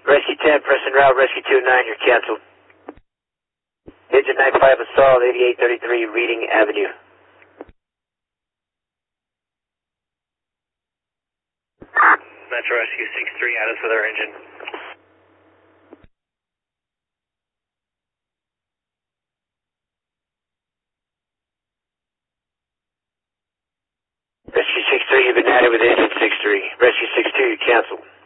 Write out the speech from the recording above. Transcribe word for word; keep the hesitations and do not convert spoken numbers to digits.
Rescue ten, pressing route, Rescue two nine, you're canceled. Engine nine five assault, eighty-eight thirty-three, Reading Avenue. Metro Rescue six three, add us with our engine. Rescue six three, you've been added with engine six three. Rescue six two, you canceled.